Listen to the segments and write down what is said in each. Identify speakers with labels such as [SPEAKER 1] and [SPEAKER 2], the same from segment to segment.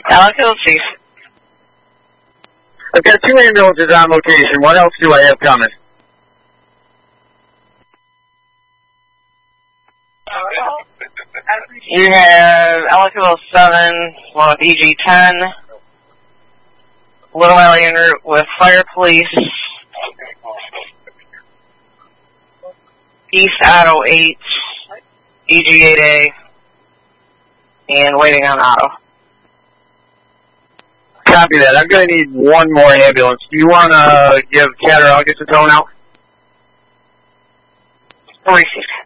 [SPEAKER 1] Ellicville, Chief.
[SPEAKER 2] I've got 2 ambulances on location. What else do I have coming?
[SPEAKER 1] You have Ellicville 7, along with EG10, Little Valley en route with Fire Police, East Auto 8, EG8A, and waiting on Auto.
[SPEAKER 2] Copy that. I'm going to need 1 more ambulance. Do you want to give Cattaraugus a tone out?
[SPEAKER 1] Received.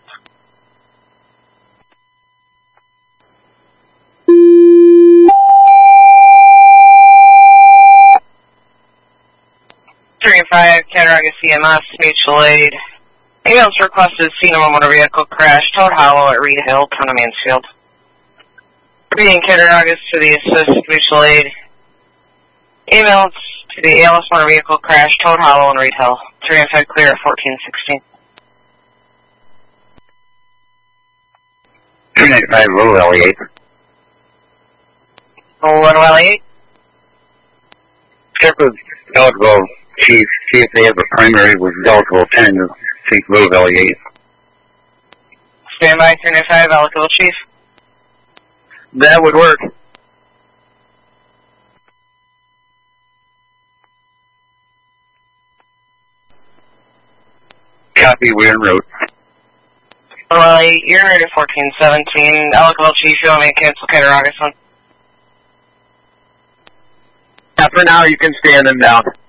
[SPEAKER 1] Cattaraugus CMS, mutual aid. Ambulance requested scene of a motor vehicle crash, Toad Hollow at Reed Hill, Town of Mansfield. Repeating Cattaraugus to the assist, mutual aid. Ambulance to the ALS motor vehicle crash, Toad Hollow and Reed Hill. 305 clear at 1416.
[SPEAKER 2] 395 Little Valley 8.
[SPEAKER 1] Little Valley 8.
[SPEAKER 2] Check with Ellicville Chief, see if they have a primary with Ellicville 10 to take Little Valley 8.
[SPEAKER 1] Stand by, 395 Ellicville Chief.
[SPEAKER 2] That would work. Copy, we're en route.
[SPEAKER 1] Little Valley 8, you're ready at 1417. Ellicville Chief, you want me to cancel Cattaraugus one?
[SPEAKER 2] Yeah, for now you can stand them down.